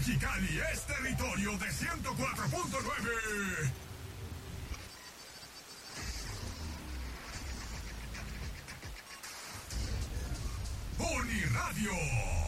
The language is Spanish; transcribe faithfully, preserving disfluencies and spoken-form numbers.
Mexicali es territorio de ciento cuatro punto nueve. Uniradio.